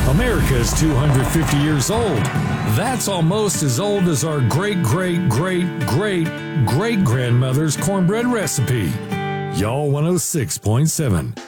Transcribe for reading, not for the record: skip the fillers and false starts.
America is 250 years old. That's almost as old as our great-great-great-great-great-grandmother's cornbread recipe. Y'all 106.7.